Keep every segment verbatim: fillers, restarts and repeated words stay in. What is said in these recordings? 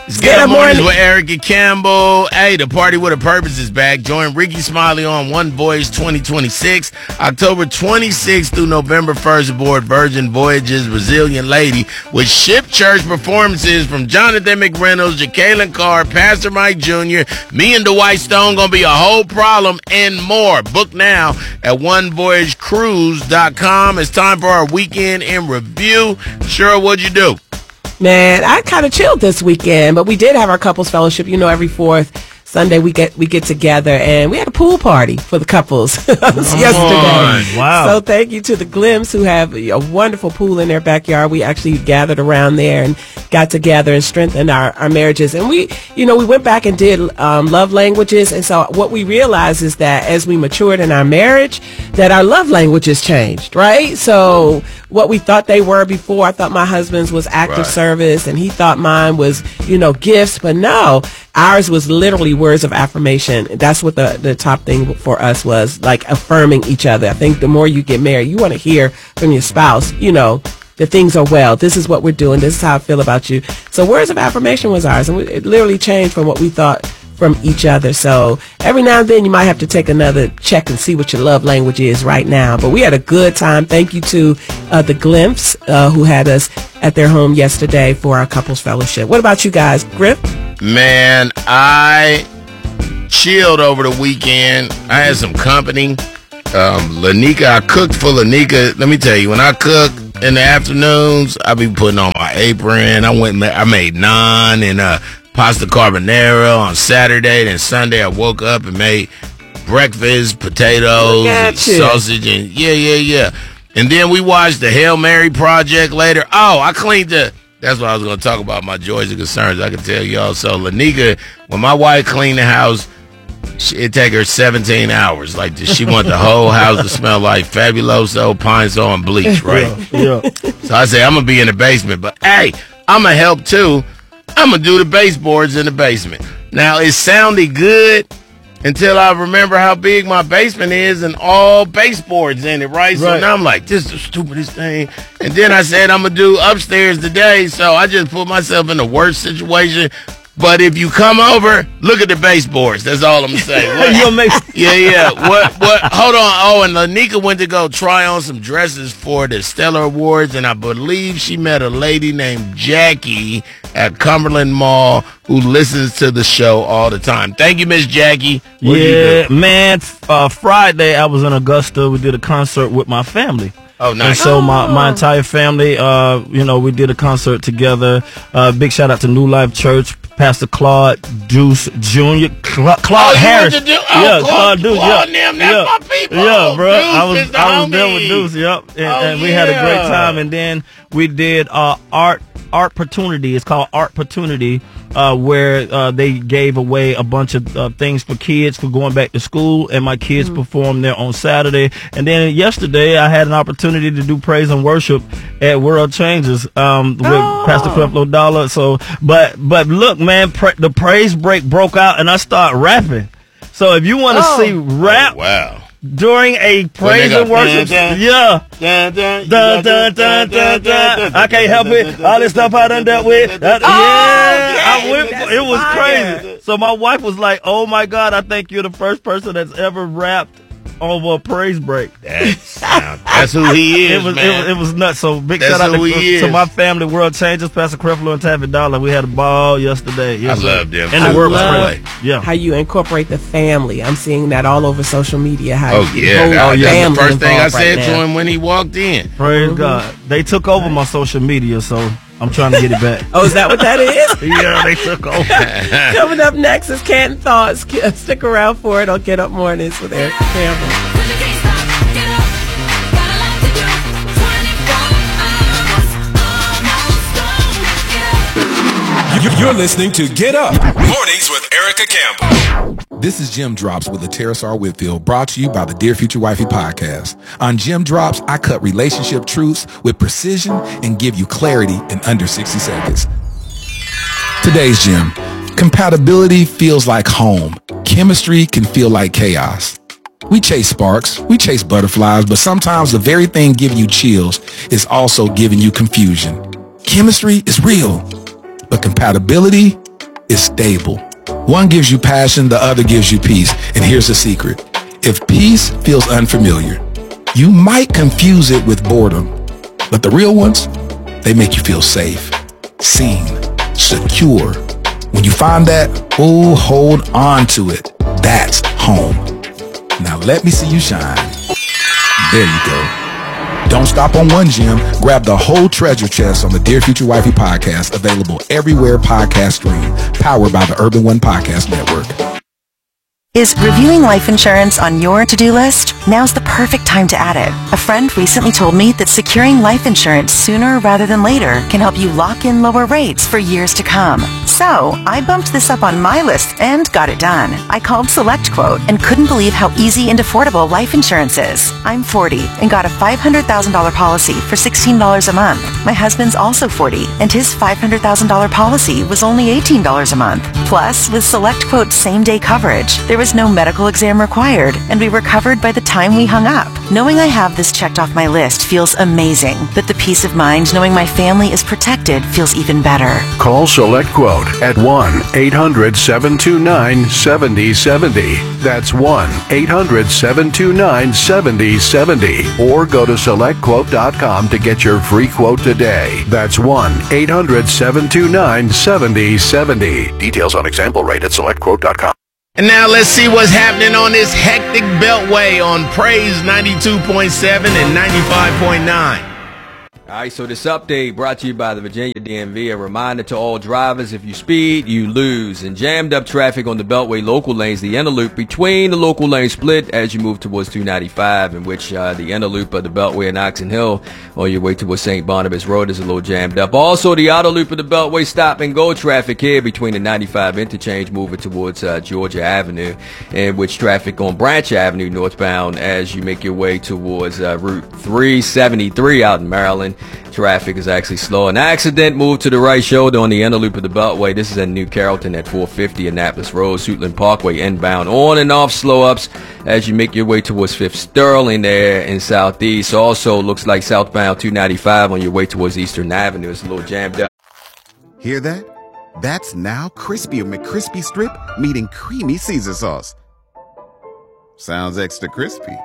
It's Get Up Mornings with Erica Campbell. Hey, the Party with a Purpose is back. Join Ricky Smiley on One Voyage twenty twenty-six, October twenty-sixth through November first aboard Virgin Voyages Resilient Lady with Ship Church performances from Jonathan McReynolds, Jacqueline Carr, Pastor Mike Junior, me and Dwight Stone, gonna be a whole problem and more. Book now at one voyage cruise dot com. It's time for our weekend in review. Cheryl, what'd you do? Man, I kind of chilled this weekend, but we did have our couples fellowship. You know, every fourth Sunday we get we get together, and we had a pool party for the couples yesterday. Wow. So thank you to the Glimpse, who have a wonderful pool in their backyard. We actually gathered around there and got together and strengthened our, our marriages. And we, you know, we went back and did um, love languages. And so what we realized is that as we matured in our marriage, that our love languages changed, right? So what we thought they were before, I thought my husband's was active Right. service, and he thought mine was, you know, gifts. But no, ours was literally words of affirmation. That's what the, the top thing for us was, like affirming each other. I think the more you get married, you want to hear from your spouse, you know, that things are well. This is what we're doing. This is how I feel about you. So words of affirmation was ours, and it literally changed from what we thought from each other. So every now and then you might have to take another check and see what your love language is right now. But we had a good time. Thank you to uh, the Glimpse, uh, who had us at their home yesterday for our couples fellowship. What about you guys, Griff? Man, I chilled over the weekend. I had some company. Um, Lanika, I cooked for Lanika. Let me tell you, when I cook in the afternoons, I be putting on my apron. I went, and ma- I made naan and uh, pasta carbonara on Saturday. Then Sunday, I woke up and made breakfast, potatoes, and sausage, and yeah, yeah, yeah. And then we watched the Hail Mary Project later. Oh, I cleaned the. That's what I was going to talk about, my joys and concerns. I can tell y'all. So, Lanika, when my wife cleaned the house, it'd take her seventeen hours. Like, she want the whole house to smell like Fabuloso, Pine Sol, and bleach, right? Yeah. yeah. So I say, I'm going to be in the basement. But, hey, I'm going to help, too. I'm going to do the baseboards in the basement. Now, it sounded good until I remember how big my basement is and all baseboards in it, right? So Right. now I'm like, this is the stupidest thing. And then I said I'm going to do upstairs today, so I just put myself in the worst situation. But if you come over, look at the baseboards. That's all I'm going to say. What? You'll make Yeah, yeah. What? What? Hold on. Oh, and Lanika went to go try on some dresses for the Stellar Awards, and I believe she met a lady named Jackie at Cumberland Mall who listens to the show all the time. Thank you, Miss Jackie. What did yeah, you do? man. Uh, Friday, I was in Augusta. We did a concert with my family. Oh, And nice. so my, my entire family, uh, you know, we did a concert together. Uh, big shout out to New Life Church, Pastor Claude Deuce Junior Cla- Claude Oh, you Harris. went to do- oh, yeah, Claude- Claude Deuce. Claude Yeah, them, that's yeah, my people. yeah, bro. Deuce I was is the I was there homie. with Deuce. Yep, and, Oh, and we had a great yeah. time. And then we did uh, art art opportunity. It's called Art Opportunity, uh, where uh, they gave away a bunch of uh, things for kids for going back to school, and my kids Mm-hmm. performed there on Saturday. And then yesterday, I had an opportunity to do praise and worship at World Changes um, with Oh. Pastor Creflo Dollar. So, but but look, man, pra- the praise break broke out, and I start rapping. So if you want to Oh. see rap Oh, wow. during a praise go, and worship, dun, dun, yeah. Dun, dun, Dun, dun, dun, dun, dun. I can't help it. All this stuff I done dealt with. That- Oh, yeah, yeah, I went. that's It was fire. crazy. So my wife was like, "Oh my God, I think you're the first person that's ever rapped over a praise break." That sound, that's who he is, It was, it man. was it was nuts. So big That's shout out who he to, is. to my family, World Changes, Pastor Creflo and Taffy Dollar. We had a ball yesterday. Yes, I sir. love them. And I the word was love great. Yeah. how you incorporate the family. I'm seeing that all over social media. How Oh, you yeah. hold That, your that's the family first thing I involved said right to now. him when he walked in. Praise Mm-hmm. God. They took over my social media, so I'm trying to get it back. Oh, is that what that is? Yeah, they took over. Coming up next is Canton Thoughts. Stick around for it on Get Up Mornings with Erica Campbell. You're listening to Get Up Mornings with Erica Campbell. This is Jim Drops with Lateris R. Whitfield, brought to you by the Dear Future Wifey podcast. On Jim Drops, I cut relationship truths with precision and give you clarity in under sixty seconds. Today's Jim. Compatibility feels like home. Chemistry can feel like chaos. We chase sparks, we chase butterflies, but sometimes the very thing giving you chills is also giving you confusion. Chemistry is real, but compatibility, is stable. One gives you passion, the other gives you peace. And here's the secret. If peace feels unfamiliar, you might confuse it with boredom. But the real ones, they make you feel safe, seen, secure. When you find that, oh, hold on to it. That's home. Now let me see you shine. There you go. Don't stop on one gem. Grab the whole treasure chest on the Dear Future Wifey podcast, available everywhere podcasts stream, powered by the Urban One Podcast Network. Is reviewing life insurance on your to-do list? Now's the perfect time to add it. A friend recently told me that securing life insurance sooner rather than later can help you lock in lower rates for years to come. So I bumped this up on my list and got it done. I called SelectQuote and couldn't believe how easy and affordable life insurance is. I'm forty and got a five hundred thousand dollars policy for sixteen dollars a month. My husband's also forty and his five hundred thousand dollars policy was only eighteen dollars a month. Plus, with SelectQuote's same-day coverage, there was no medical exam required, and we were covered by the time we hung up. Knowing I have this checked off my list feels amazing, but the peace of mind knowing my family is protected feels even better. Call SelectQuote at one eight hundred seven two nine seven zero seven zero. That's one eight hundred seven two nine seven zero seven zero. Or go to select quote dot com to get your free quote today. That's one eight hundred seven two nine seven zero seven zero. Details on example rate at select quote dot com. And now let's see what's happening on this hectic beltway on Praise ninety-two point seven and ninety-five point nine. All right, so this update brought to you by the Virginia D M V. A reminder to all drivers, if you speed, you lose. And jammed up traffic on the Beltway local lanes, the inner loop between the local lane split as you move towards two ninety-five, in which uh, the inner loop of the Beltway in Oxon Hill on your way towards Saint Barnabas Road is a little jammed up. Also, the outer loop of the Beltway stop and go traffic here between the ninety-five interchange moving towards uh, Georgia Avenue, in which traffic on Branch Avenue northbound as you make your way towards uh, Route three seventy-three out in Maryland. Traffic is actually slow. An accident moved to the right shoulder on the inner loop of the Beltway. This is in New Carrollton at four fifty Annapolis Road, Suitland Parkway inbound. On and off slow ups as you make your way towards Fifth Sterling there in Southeast. Also looks like southbound two ninety-five on your way towards Eastern Avenue. It's a little jammed up. Hear that? That's now Crispy or McCrispy Strip meeting Creamy Caesar Sauce. Sounds extra crispy.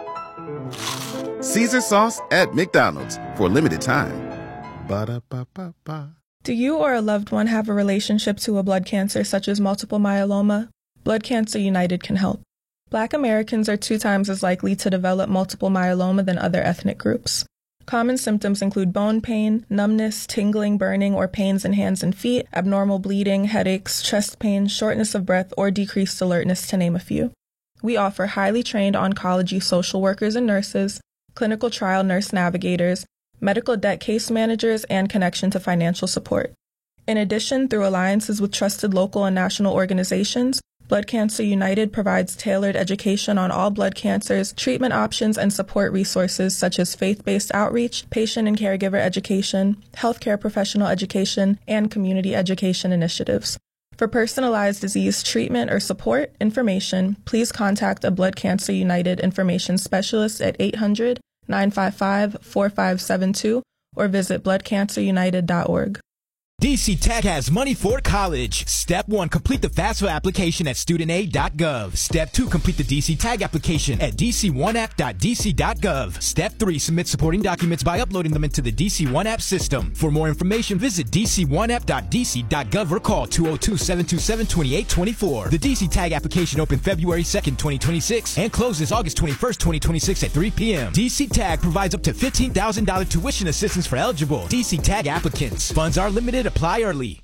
Caesar Sauce at McDonald's for a limited time. Ba-da-ba-ba-ba. Do you or a loved one have a relationship to a blood cancer such as multiple myeloma? Blood Cancer United can help. Black Americans are two times as likely to develop multiple myeloma than other ethnic groups. Common symptoms include bone pain, numbness, tingling, burning, or pains in hands and feet, abnormal bleeding, headaches, chest pain, shortness of breath, or decreased alertness, to name a few. We offer highly trained oncology social workers and nurses, clinical trial nurse navigators, medical debt case managers, and connection to financial support. In addition, through alliances with trusted local and national organizations, Blood Cancer United provides tailored education on all blood cancers, treatment options, and support resources such as faith-based outreach, patient and caregiver education, healthcare professional education, and community education initiatives. For personalized disease treatment or support information, please contact a Blood Cancer United information specialist at eight hundred, nine five five, four five seven two or visit blood cancer united dot org. D C Tech has money for college. Step one, complete the FAFSA application at student aid dot gov. Step two, complete the D C Tag application at d c one app dot d c dot gov. Step three, submit supporting documents by uploading them into the D C one App system. For more information, visit d c one app dot d c dot gov or call two oh two, seven two seven, two eight two four. The D C Tag application opened February second, twenty twenty-six and closes August twenty-first, twenty twenty-six at three p.m. D C Tag provides up to fifteen thousand dollars tuition assistance for eligible D C Tag applicants. Funds are limited. Apply early.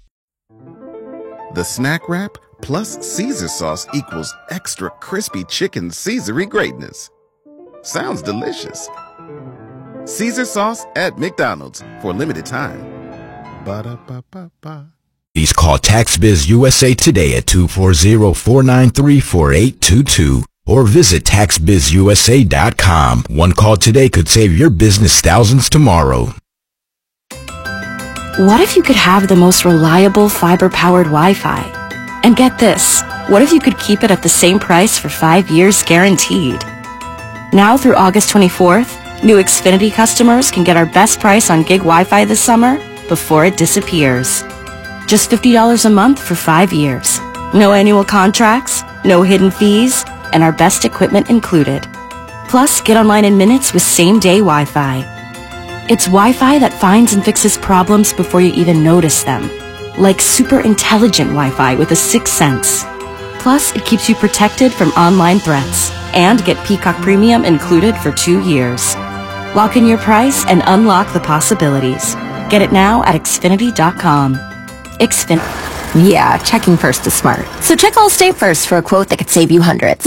The snack wrap plus Caesar sauce equals extra crispy chicken Caesary greatness. Sounds delicious. Caesar sauce at McDonald's for a limited time. Ba-da-ba-ba-ba. Please call TaxBiz U S A today at two four zero, four nine three, four eight two two or visit tax biz u s a dot com. One call today could save your business thousands tomorrow. What if you could have the most reliable fiber-powered Wi-Fi? And get this, what if you could keep it at the same price for five years guaranteed? Now through August twenty-fourth, new Xfinity customers can get our best price on gig Wi-Fi this summer before it disappears. Just fifty dollars a month for five years. No annual contracts, no hidden fees, and our best equipment included. Plus, get online in minutes with same-day Wi-Fi. It's Wi-Fi that finds and fixes problems before you even notice them. Like super intelligent Wi-Fi with a sixth sense. Plus, it keeps you protected from online threats. And get Peacock Premium included for two years. Lock in your price and unlock the possibilities. Get it now at Xfinity dot com. Xfinity. Yeah, checking first is smart. So check Allstate first for a quote that could save you hundreds.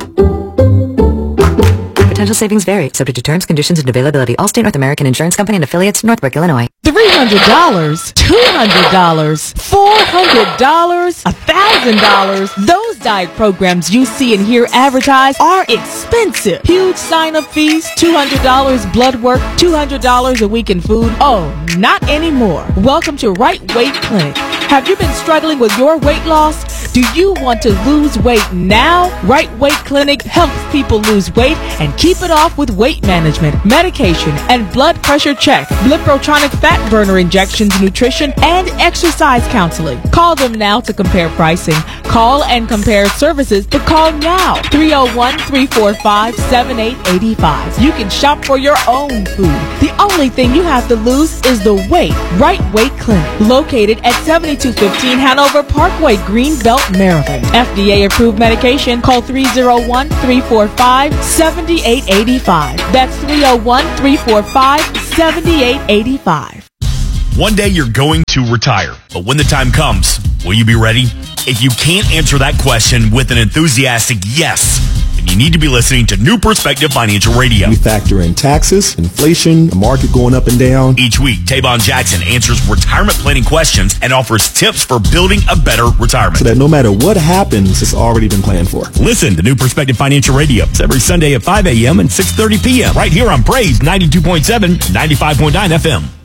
Potential savings vary, subject to terms, conditions, and availability. Allstate North American Insurance Company and affiliates, Northbrook, Illinois. three hundred dollars, two hundred dollars, four hundred dollars, one thousand dollars. Those diet programs you see and hear advertised are expensive. Huge sign-up fees, two hundred dollars blood work, two hundred dollars a week in food. Oh, not anymore. Welcome to Right Weight Clinic. Have you been struggling with your weight loss? Do you want to lose weight now? Right Weight Clinic helps people lose weight and keep it off with weight management, medication, and blood pressure check, Bliprotronic fat burner injections, nutrition, and exercise counseling. Call them now to compare pricing. Call and compare services, but call now. three oh one, three four five, seven eight eight five. You can shop for your own food. The only thing you have to lose is the weight. Right Weight Clinic, located at seventy-two fifteen Hanover Parkway, Greenbelt, Maryland. F D A-approved medication. Call three oh one, three four five, seven eight eight five. That's three oh one, three four five, seven eight eight five. One day you're going to retire, but when the time comes, will you be ready? If you can't answer that question with an enthusiastic yes, then you need to be listening to New Perspective Financial Radio. We factor in taxes, inflation, the market going up and down. Each week, Tavon Jackson answers retirement planning questions and offers tips for building a better retirement. So that no matter what happens, it's already been planned for. Listen to New Perspective Financial Radio. It's every Sunday at five a.m. and six thirty p.m. right here on Praise ninety-two point seven, ninety-five point nine F M.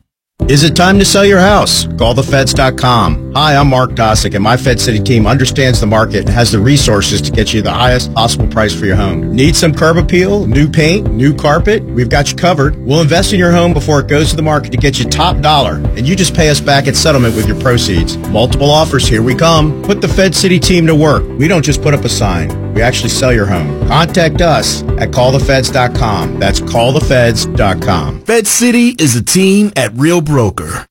Is it time to sell your house? Call the feds dot com. Hi, I'm Mark Dosick, and my Fed City team understands the market and has the resources to get you the highest possible price for your home. Need some curb appeal, new paint, new carpet? We've got you covered. We'll invest in your home before it goes to the market to get you top dollar, and you just pay us back at settlement with your proceeds. Multiple offers, here we come. Put the Fed City team to work. We don't just put up a sign. We actually sell your home. Contact us at call the feds dot com. That's call the feds dot com. Fed City is a team at Real Broker.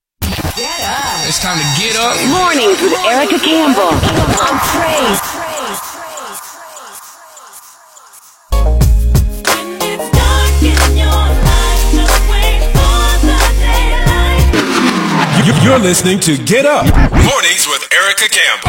It's time to get up. Mornings with Erica Campbell on Praise. You're listening to Get Up. Mornings with Erica Campbell.